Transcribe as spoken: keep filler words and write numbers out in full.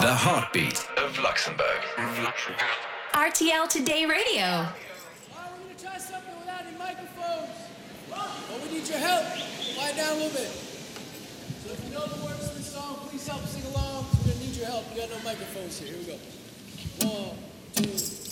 The heartbeat of Luxembourg. R T L Today Radio. All right, we're going to try something without any microphones. But we need your help. Quiet down a little bit. So if you know the words to this song, please help sing along. We're going to need your help. We got no microphones here. Here we go. One, two,